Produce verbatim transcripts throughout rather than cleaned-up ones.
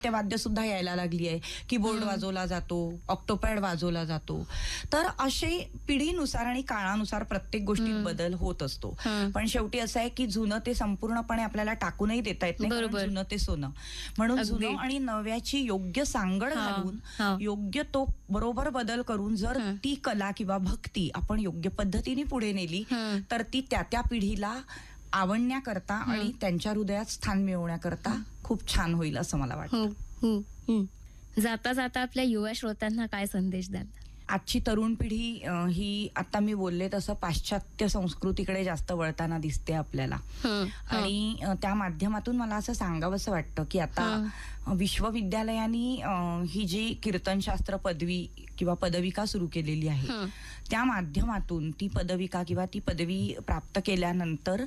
ते वाद्य सुद्धा यायला लागली आहे. कीबोर्ड वाजवला जातो, ऑक्टोपॅड वाजवला जातो. तर असे पिढीनुसार आणि काळानुसार प्रत्येक गोष्टीत बदल होत असतो. पण शेवटी असं आहे की जुनं ते संपूर्णपणे आपल्याला टाकूनही देता येत नाही, कारण जुनं ते सोनं. म्हणून जुनं आणि नव्याची योग्य सांगड घालून योग्य तो बरोबर बदल करून जर ती कला किंवा भक्ती आपण योग्य पद्धतीने पुढे नेली तर ती त्या त्या पिढीला आवडण्याकरता आणि त्यांच्या हृदयात स्थान मिळवण्याकरता खूप छान होईल असं मला वाटतं. जाता जाता आपल्या युवा श्रोत्यांना काय संदेश द्याल? आजची तरुण पिढी ही आता मी बोलले तसं पाश्चात्य संस्कृतीकडे जास्त वळताना दिसते आपल्याला. आणि त्या माध्यमातून मला असं सांगावंसं वाटतं की आता विश्वविद्यालयांनी ही जी कीर्तनशास्त्र पदवी किंवा पदविका सुरू केलेली आहे त्या माध्यमातून ती पदविका किंवा ती पदवी प्राप्त केल्यानंतर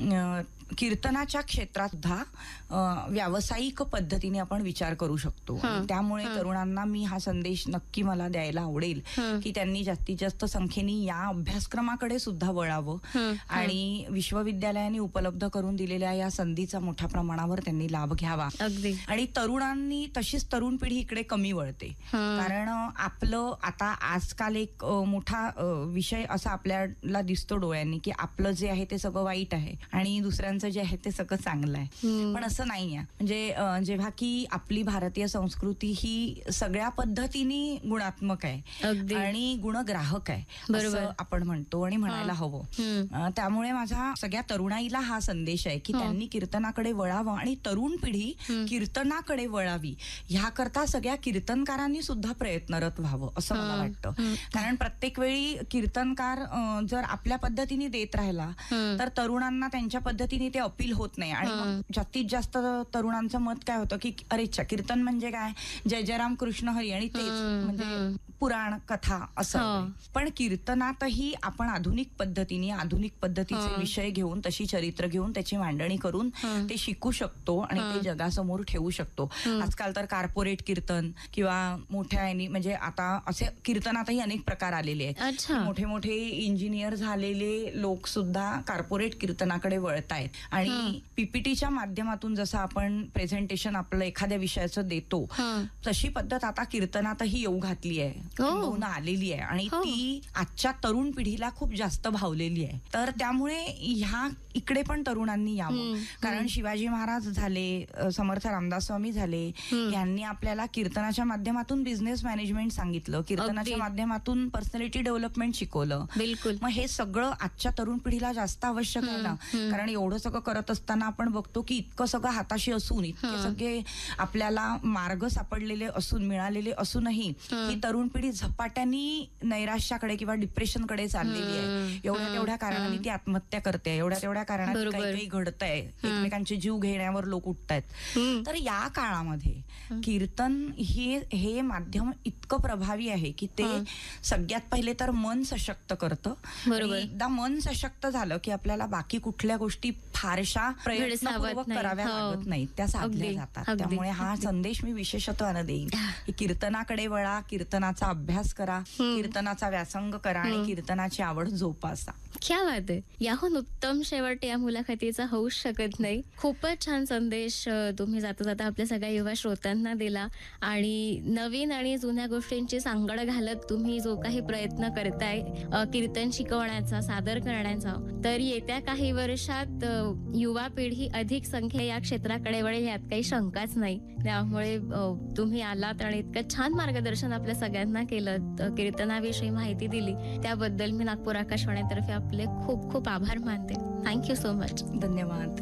कीर्तनाच्या क्षेत्रात सुद्धा व्यावसायिक पद्धतीने आपण विचार करू शकतो. त्यामुळे तरुणांना मी हा संदेश नक्की मला द्यायला आवडेल की त्यांनी जास्तीत जास्त संख्येने या अभ्यासक्रमाकडे सुद्धा वळावं आणि विश्वविद्यालयांनी उपलब्ध करून दिलेल्या या संधीचा मोठ्या प्रमाणावर त्यांनी लाभ घ्यावा. आणि तरुणांनी तशीच तरुण पिढी इकडे कमी वळते, कारण आपलं आता आजकाल एक मोठा विषय असा आपल्याला दिसतो डोळ्यांनी की आपलं जे आहे ते सगळं वाईट आहे आणि दुसऱ्यांचं जे आहे ते सगळं चांगलं आहे. पण असं नाहीये. म्हणजे जेव्हा की आपली भारतीय संस्कृती ही सगळ्या पद्धतीने गुणात्मक आहे आणि गुणग्राहक आहे असं आपण म्हणतो आणि म्हणायला हवं. त्यामुळे माझा सगळ्या तरुणाईला हा संदेश आहे की त्यांनी कीर्तनाकडे वळावं आणि तरुण पिढी कीर्तनाकडे वळावी ह्याकरता सगळ्या कीर्तनकारांनी सुद्धा प्रयत्नरत व्हावं असं मला वाटतं. कारण प्रत्येक वेळी कीर्तनकार जर आपल्या पद्धतीने देत राहिला तर तरुणांना त्यांच्या पद्धतीने ते अपील होत नाही. आणि जास्तीत जास्त तरुणांचं मत काय होतं की अरे कीर्तन म्हणजे काय, जय जय राम कृष्ण हरी आणि तेच म्हणजे पुराण कथा असं. पण कीर्तनातही आपण आधुनिक पद्धतीने आधुनिक पद्धतीचे विषय घेऊन तशी चरित्र घेऊन त्याची मांडणी करून ते शिकू शकतो आणि ते जगासमोर ठेवू शकतो. आजकाल तर कॉर्पोरेट कीर्तन किंवा मोठ्या म्हणजे आता असे कीर्तनातही अनेक प्रकार आलेले आहेत. मोठे मोठे इंजिनियर झालेले लोक सुद्धा कॉर्पोरेट कीर्तनाकडे वळतायत आणि पीपीटीच्या माध्यमातून जसं आपण प्रेझेंटेशन आपलं एखाद्या विषयाचं देतो तशी पद्धत आता कीर्तनातही येऊ घातली आहे, होऊन आलेली आहे आणि ती आजच्या तरुण पिढीला खूप जास्त भावलेली आहे. तर त्यामुळे ह्या इकडे पण तरुणांनी यावं. कारण शिवाजी महाराज झाले, समर्थ रामदास स्वामी झाले, यांनी आपल्याला कीर्तनाच्या माध्यमातून बिझनेस मॅनेजमेंट सांगितलं, कीर्तनाच्या माध्यमातून पर्सनॅलिटी डेव्हलपमेंट शिकवलं. बिलकुल. मग हे सगळं आजच्या तरुण पिढीला जास्त आवश्यक आहे ना. कारण एवढं सगळं करत असताना आपण बघतो की इतकं सगळं हाताशी असून इतके सगळे आपल्याला मार्ग सापडलेले असून मिळालेले असूनही ही तरुण पिढी झपाट्यानी नैराश्याकडे किंवा डिप्रेशनकडे चाललेली आहे. एवढ्या तेवढ्या कारणाने ती आत्महत्या करते, एवढ्या तेवढ्या कारणाने काही काही घडतंय, एकमेकांचे जीव घेण्यावर लोक उठतायत. तर या काळामध्ये कीर्तन हे हे माध्यम इतकं प्रभावी आहे की ते सगळ्यात पहिले तर मन सशक्त करतं. एकदा मन सशक्त झालं की आपल्याला बाकी कुठल्या गोष्टी फारशा प्रयत्नपूर्वक कराव्या लागत नाहीत, त्या साधल्या जातात. त्यामुळे हा संदेश मी विशेषत्वानं देईन की कीर्तनाकडे वळा, कीर्तनाचा अभ्यास करा, कीर्तनाचा व्यासंग करा आणि कीर्तनाची आवड जोपासा. क्या बात आहे. याहून उत्तम शेवट या मुलाखतीचा होऊच शकत नाही. खूपच छान संदेश तुम्ही जाता जाता आपल्या सगळ्या युवा श्रोत्यांना दिला आणि नवीन आणि जुन्या गोष्टींची सांगड घालत तुम्ही जो काही प्रयत्न करताय कीर्तन शिकवण्याचा, सादर करण्याचा, तर येत्या काही वर्षात युवा पिढी अधिक संख्या या क्षेत्राकडे वळेल यात काही शंकाच नाही. त्यामुळे तुम्ही आलात आणि इतकं छान मार्गदर्शन आपल्या सगळ्यांना केलं, कीर्तनाविषयी माहिती दिली, त्याबद्दल मी नागपूर आकाशवाणीतर्फे आपले खूप खूप आभार मानते. Thank you so much. धन्यवाद.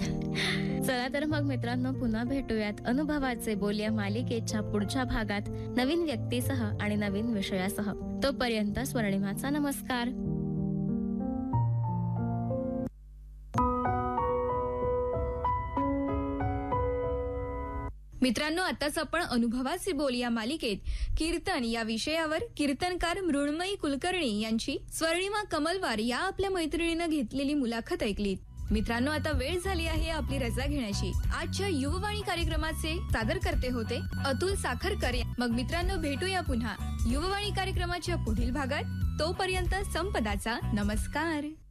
चला तर मग मित्रांनो, पुन्हा भेटूयात अनुभवाचे बोल या मालिकेच्या पुढच्या भागात नवीन व्यक्तीसह आणि नवीन विषयासह. तोपर्यंत स्वर्णिमाचा नमस्कार. मित्रांनो, आताच आपण अनुभवाचे बोल या मालिकेत कीर्तन या विषयावर कीर्तनकार मृण्मयी कुलकर्णी यांची स्वर्णिमा कमलवार या आपल्या मैत्रिणीनं घेतलेली मुलाखत ऐकलीत. मित्रांनो, आता वेळ झाली आहे आपली रजा घेण्याची. आजच्या युववाणी कार्यक्रमाचे सादर करते होते अतुल साखरकर. मग मित्रांनो, भेटूया पुन्हा युववाणी कार्यक्रमाच्या पुढील भागात. तोपर्यंत संपदाचा नमस्कार.